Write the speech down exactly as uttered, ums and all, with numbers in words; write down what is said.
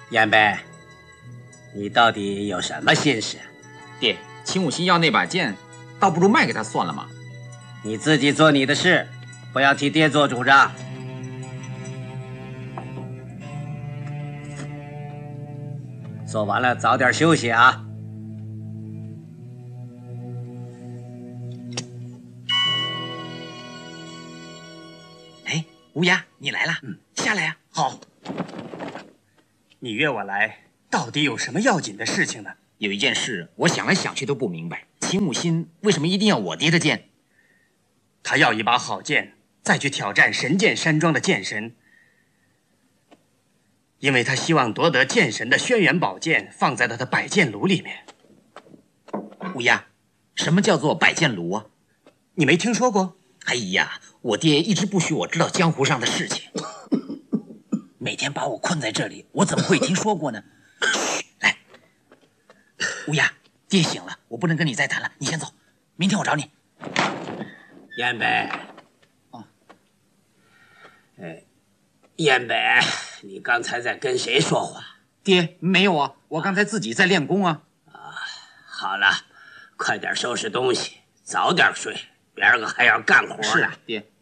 燕北，你到底有什么心事？ 爹，秦武新要那把剑，倒不如卖给他算了嘛。 你自己做你的事，不要替爹做主张。做完了早点休息啊。 哎，乌鸦，你来了， 嗯， 下来呀、啊。好。 你约我来，到底有什么要紧的事情呢？ 有一件事，我想来想去都不明白，秦武新为什么一定要我爹的剑？ 他要一把好剑，再去挑战神剑山庄的剑神，因为他希望夺得剑神的轩辕宝剑，放在他的百剑炉里面。 乌鸦，什么叫做百剑炉啊？ 你没听说过？ 哎呀，我爹一直不许我知道江湖上的事情，每天把我困在这里，我怎么会听说过呢？嘘，来，乌鸦，爹醒了，我不能跟你再谈了，你先走，明天我找你。 燕北， 哦， 哎，燕北，你刚才在跟谁说话？ 爹，没有啊，我刚才自己在练功啊。 啊，好了，快点收拾东西，早点睡，明儿个还要干活呢。 是啊，爹。